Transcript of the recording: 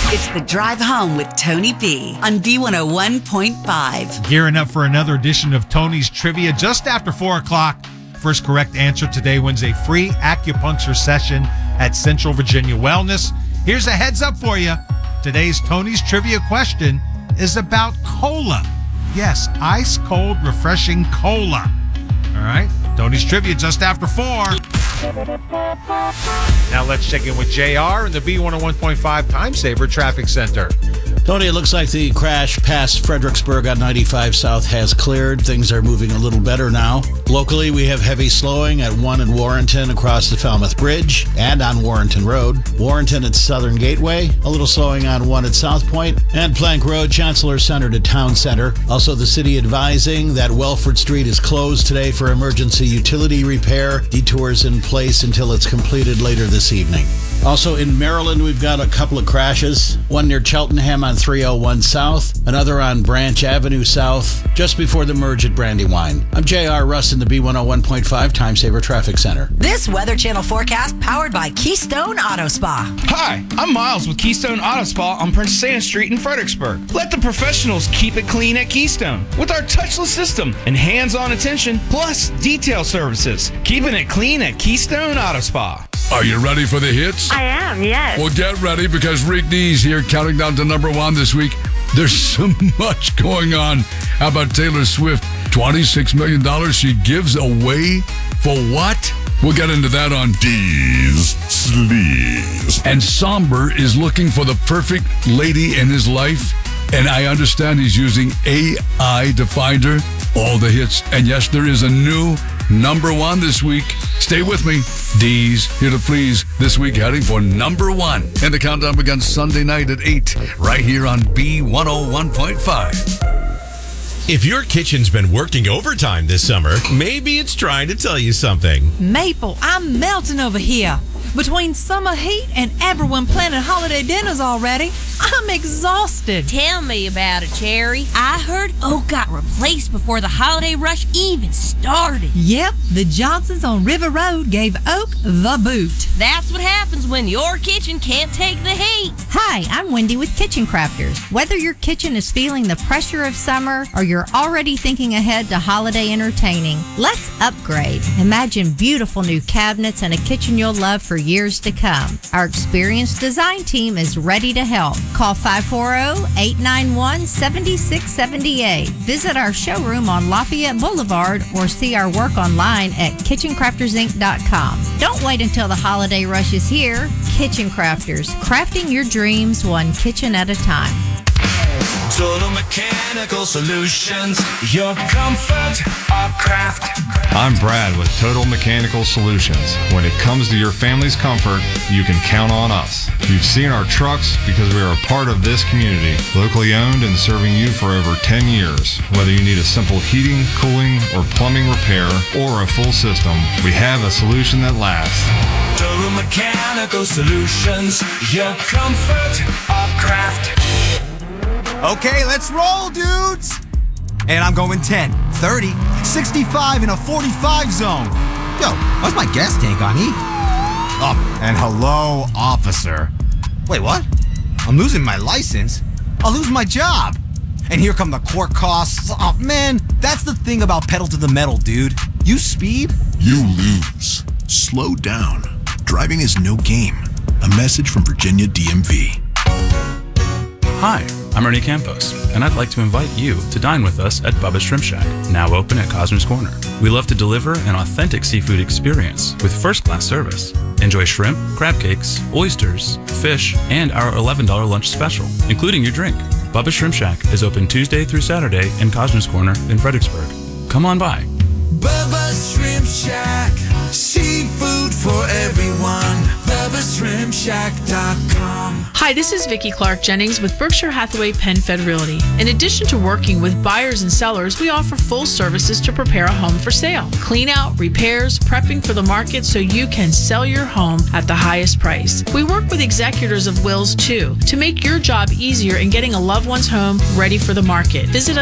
It's The Drive Home with Tony B on B101.5. Gearing up for another edition of Tony's Trivia just after 4 o'clock. First correct answer today wins a free acupuncture session at Central Virginia Wellness. Here's a heads up for you. Today's Tony's Trivia question is about cola. Yes, ice cold, refreshing cola. All right, Tony's Trivia just after 4. Now let's check in with JR in the B101.5 Time Saver Traffic Center. Tony, it looks like the crash past Fredericksburg on 95 South has cleared. Things are moving a little better now. Locally, we have heavy slowing at 1 in Warrenton across the Falmouth Bridge and on Warrenton Road. Warrenton at Southern Gateway, a little slowing on 1 at South Point, and Plank Road, Chancellor Center to Town Center. Also, the city advising that Welford Street is closed today for emergency utility repair. Detours in place until it's completed later this evening. Also in Maryland, we've got a couple of crashes. One near Cheltenham on 301 South, another on Branch Avenue South, just before the merge at Brandywine. I'm J.R. Russ in the B101.5 Time Saver Traffic Center. This Weather Channel forecast powered by Keystone Auto Spa. Hi, I'm Miles with Keystone Auto Spa on Princess Anne Street in Fredericksburg. Let the professionals keep it clean at Keystone with our touchless system and hands-on attention, plus detail services. Keeping it clean at Keystone Auto Spa. Are you ready for the hits? I am, yes. Well, get ready because Rick D's here counting down to number 1 this week. There's so much going on. How about Taylor Swift? $26 million she gives away for what? We'll get into that on D's Sleaze. And Somber is looking for the perfect lady in his life. And I understand he's using AI to find her. All the hits. And yes, there is a new number 1 this week. Stay with me. D's here to please this week, heading for number 1. And the countdown begins Sunday night at 8, right here on B101.5. If your kitchen's been working overtime this summer, maybe it's trying to tell you something. Maple, I'm melting over here. Between summer heat and everyone planning holiday dinners already, I'm exhausted. Tell me about it, Cherry. I heard Oak got replaced before the holiday rush even started. Yep, the Johnsons on River Road gave Oak the boot. That's what happens when your kitchen can't take the heat. Hi, I'm Wendy with Kitchen Crafters. Whether your kitchen is feeling the pressure of summer or you're already thinking ahead to holiday entertaining, let's upgrade. Imagine beautiful new cabinets and a kitchen you'll love for years to come. Our experienced design team is ready to help. Call 540-891-7678. Visit our showroom on Lafayette Boulevard or see our work online at kitchencraftersinc.com. Don't wait until the holiday rush is here. Kitchen Crafters, crafting your dreams one kitchen at a time. Total Mechanical Solutions, your comfort, our craft. I'm Brad with Total Mechanical Solutions. When it comes to your family's comfort, you can count on us. You've seen our trucks because we are a part of this community, locally owned and serving you for over 10 years. Whether you need a simple heating, cooling, or plumbing repair, or a full system, we have a solution that lasts. Total Mechanical Solutions, your comfort, our craft. Okay, let's roll, dudes! And I'm going 10, 30, 65 in a 45 zone. Yo, what's my gas tank on E? Oh, and hello, officer. Wait, what? I'm losing my license? I'll lose my job. And here come the court costs. Oh, man, that's the thing about pedal to the metal, dude. You speed, you lose. Slow down. Driving is no game. A message from Virginia DMV. Hi, I'm Ernie Campos, and I'd like to invite you to dine with us at Bubba's Shrimp Shack, now open at Cosner's Corner. We love to deliver an authentic seafood experience with first-class service. Enjoy shrimp, crab cakes, oysters, fish, and our $11 lunch special, including your drink. Bubba's Shrimp Shack is open Tuesday through Saturday in Cosner's Corner in Fredericksburg. Come on by. Bubba's Shrimp Shack, seafood for everyone. BubbaShrimpShack.com. Hi, this is Vicki Clark Jennings with Berkshire Hathaway PenFed Realty. In addition to working with buyers and sellers, we offer full services to prepare a home for sale. Clean out, repairs, prepping for the market so you can sell your home at the highest price. We work with executors of wills too to make your job easier in getting a loved one's home ready for the market. Visit